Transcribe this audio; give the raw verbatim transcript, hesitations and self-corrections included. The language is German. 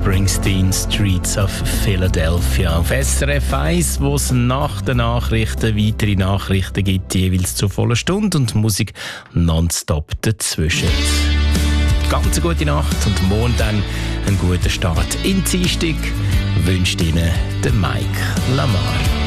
Springsteen, Streets of Philadelphia. Auf S R F eins, wo es nach den Nachrichten weitere Nachrichten gibt, jeweils zur vollen Stunde und Musik nonstop dazwischen. Ganz gute Nacht und morgen dann einen guten Start in die Dienstag wünscht Ihnen der Mike Lamar.